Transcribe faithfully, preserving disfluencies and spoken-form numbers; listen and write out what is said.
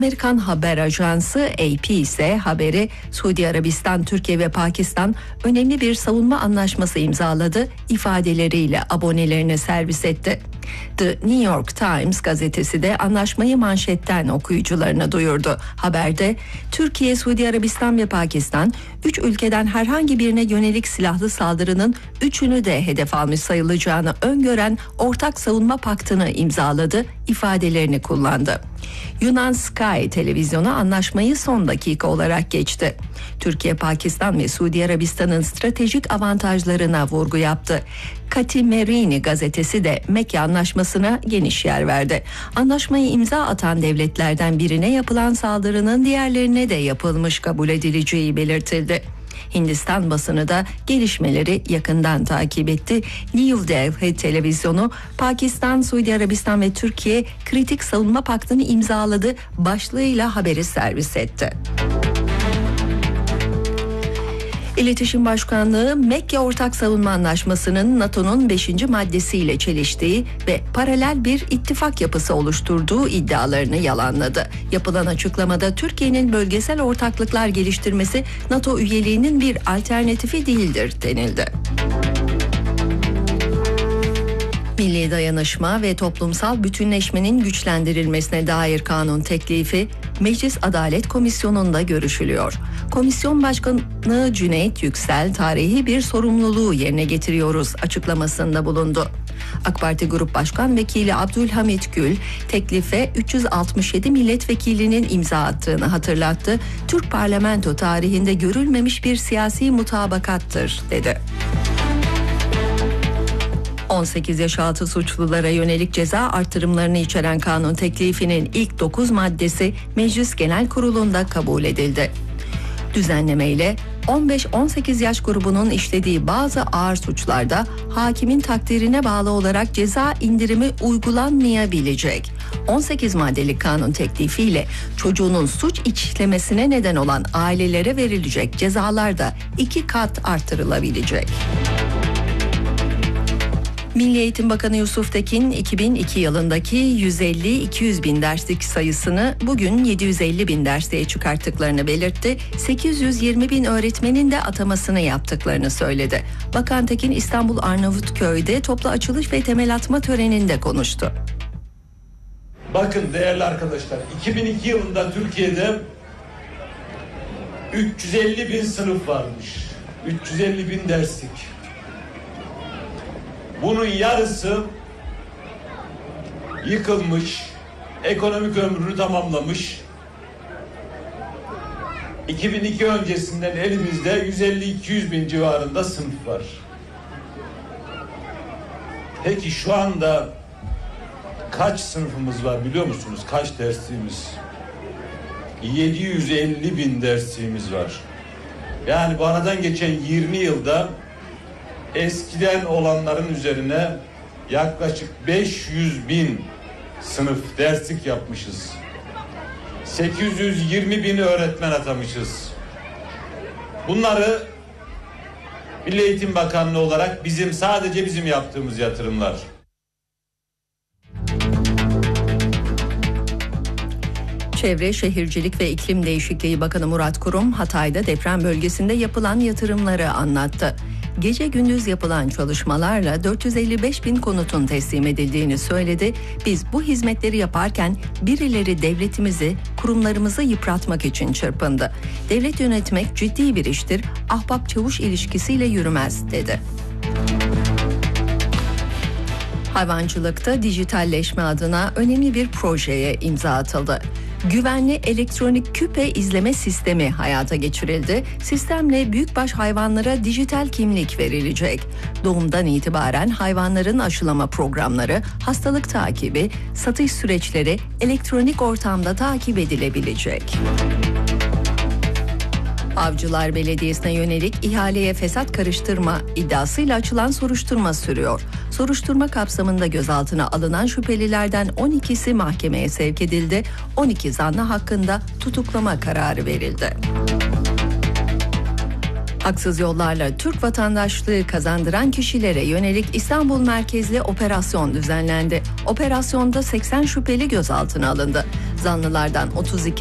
Amerikan haber ajansı A P ise haberi Suudi Arabistan, Türkiye ve Pakistan önemli bir savunma anlaşması imzaladı ifadeleriyle abonelerine servis etti. The New York Times gazetesi de anlaşmayı manşetten okuyucularına duyurdu. Haberde Türkiye, Suudi Arabistan ve Pakistan üç ülkeden herhangi birine yönelik silahlı saldırının üçünü de hedef almış sayılacağını öngören ortak savunma paktını imzaladı ifadelerini kullandı. Yunan Sky televizyonu anlaşmayı son dakika olarak geçti. Türkiye, Pakistan ve Suudi Arabistan'ın stratejik avantajlarına vurgu yaptı. Katimerini gazetesi de Mekke Anlaşması'na geniş yer verdi. Anlaşmayı imza atan devletlerden birine yapılan saldırının diğerlerine de yapılmış kabul edileceği belirtildi. Hindistan basını da gelişmeleri yakından takip etti. New Delhi televizyonu Pakistan, Suudi Arabistan ve Türkiye kritik savunma paktını imzaladı başlığıyla haberi servis etti. İletişim Başkanlığı, Mekke Ortak Savunma Anlaşması'nın NATO'nun beşinci maddesiyle çeliştiği ve paralel bir ittifak yapısı oluşturduğu iddialarını yalanladı. Yapılan açıklamada Türkiye'nin bölgesel ortaklıklar geliştirmesi NATO üyeliğinin bir alternatifi değildir denildi. Milli dayanışma ve toplumsal bütünleşmenin güçlendirilmesine dair kanun teklifi Meclis Adalet Komisyonu'nda görüşülüyor. Komisyon Başkanı Cüneyt Yüksel, tarihi bir sorumluluğu yerine getiriyoruz açıklamasında bulundu. AK Parti Grup Başkan Vekili Abdülhamit Gül, teklife üç yüz altmış yedi milletvekilinin imza attığını hatırlattı. Türk parlamento tarihinde görülmemiş bir siyasi mutabakattır dedi. on sekiz yaş altı suçlulara yönelik ceza artırımlarını içeren kanun teklifinin ilk dokuz maddesi Meclis Genel Kurulu'nda kabul edildi. Düzenlemeyle on beş on sekiz yaş grubunun işlediği bazı ağır suçlarda hakimin takdirine bağlı olarak ceza indirimi uygulanmayabilecek. on sekiz maddelik kanun teklifiyle çocuğunun suç işlemesine neden olan ailelere verilecek cezalar da iki kat artırılabilecek. Milli Eğitim Bakanı Yusuf Tekin, iki bin iki yılındaki yüz elli iki yüz bin derslik sayısını bugün yedi yüz elli bin dersliğe çıkarttıklarını belirtti. sekiz yüz yirmi bin öğretmenin de atamasını yaptıklarını söyledi. Bakan Tekin, İstanbul Arnavutköy'de toplu açılış ve temel atma töreninde konuştu. Bakın değerli arkadaşlar, iki bin iki yılında Türkiye'de üç yüz elli bin sınıf varmış. üç yüz elli bin derslik. Bunun yarısı yıkılmış, ekonomik ömrünü tamamlamış. iki bin iki öncesinden elimizde yüz elli iki yüz bin civarında sınıf var. Peki şu anda kaç sınıfımız var biliyor musunuz? Kaç dersliğimiz? yedi yüz elli bin dersliğimiz var. Yani bu aradan geçen yirmi yılda eskiden olanların üzerine yaklaşık beş yüz bin sınıf derslik yapmışız. sekiz yüz yirmi bin öğretmen atamışız. Bunları Milli Eğitim Bakanlığı olarak bizim, sadece bizim yaptığımız yatırımlar. Çevre, Şehircilik ve İklim Değişikliği Bakanı Murat Kurum, Hatay'da deprem bölgesinde yapılan yatırımları anlattı. Gece gündüz yapılan çalışmalarla dört yüz elli beş bin konutun teslim edildiğini söyledi. Biz bu hizmetleri yaparken birileri devletimizi, kurumlarımızı yıpratmak için çırpındı. Devlet yönetmek ciddi bir iştir, ahbap çavuş ilişkisiyle yürümez dedi. Hayvancılıkta dijitalleşme adına önemli bir projeye imza atıldı. Güvenli elektronik küpe izleme sistemi hayata geçirildi. Sistemle büyükbaş hayvanlara dijital kimlik verilecek. Doğumdan itibaren hayvanların aşılama programları, hastalık takibi, satış süreçleri elektronik ortamda takip edilebilecek. Avcılar Belediyesi'ne yönelik ihaleye fesat karıştırma iddiasıyla açılan soruşturma sürüyor. Soruşturma kapsamında gözaltına alınan şüphelilerden on ikisi mahkemeye sevk edildi. on iki zanlı hakkında tutuklama kararı verildi. Haksız yollarla Türk vatandaşlığı kazandıran kişilere yönelik İstanbul merkezli operasyon düzenlendi. Operasyonda seksen şüpheli gözaltına alındı. Zanlılardan otuz iki